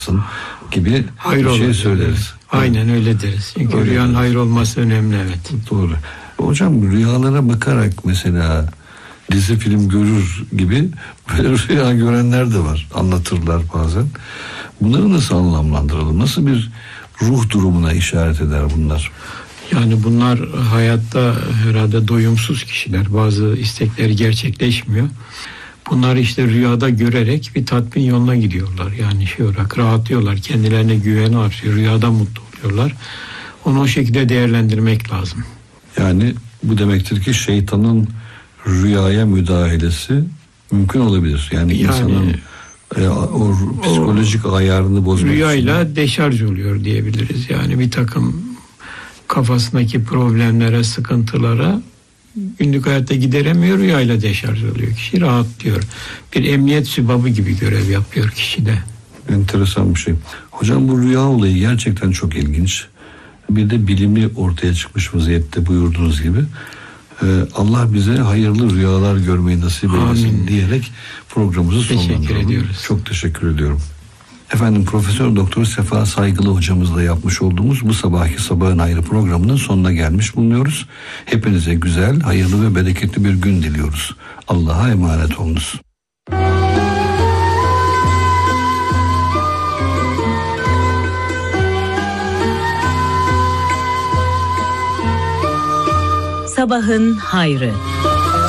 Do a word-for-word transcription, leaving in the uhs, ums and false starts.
gibi hayır bir şey söyleriz. Evet. Aynen öyle deriz. Çünkü öyle rüyanın hayır olması önemli, evet. Doğru. Hocam rüyalara bakarak mesela dizi film görür gibi böyle rüya görenler de var. Anlatırlar bazen. Bunları nasıl anlamlandıralım? Nasıl bir ruh durumuna işaret eder bunlar? Yani bunlar hayatta herhalde doyumsuz kişiler. Bazı istekleri gerçekleşmiyor. Bunları işte rüyada görerek bir tatmin yoluna gidiyorlar. Yani şey olarak rahatlıyorlar. Kendilerine güveni artıyor. Rüyada mutlu oluyorlar. Onu o şekilde değerlendirmek lazım. Yani bu demektir ki şeytanın rüyaya müdahalesi mümkün olabilir. Yani, yani insanın e, o psikolojik o, ayarını bozmak rüyayla için. deşarj oluyor diyebiliriz. Yani bir takım kafasındaki problemlere, sıkıntılara günlük hayatta gideremiyor, rüyayla deşarj oluyor. Kişi rahatlıyor. Bir emniyet sübabı gibi görev yapıyor kişide. Enteresan bir şey. Hocam bu rüya olayı gerçekten çok ilginç. Bir de bilimi ortaya çıkmış vaziyette buyurduğunuz gibi. Ee, Allah bize hayırlı rüyalar görmeyi nasip eylesin diyerek programımızı sonlandıralım. Teşekkür ediyoruz. Çok teşekkür ediyorum. Efendim Profesör Doktor Sefa Saygılı hocamızla yapmış olduğumuz bu sabahki Sabahın Hayrı programının sonuna gelmiş bulunuyoruz. Hepinize güzel, hayırlı ve bereketli bir gün diliyoruz. Allah'a emanet olunuz. Sabahın Hayrı.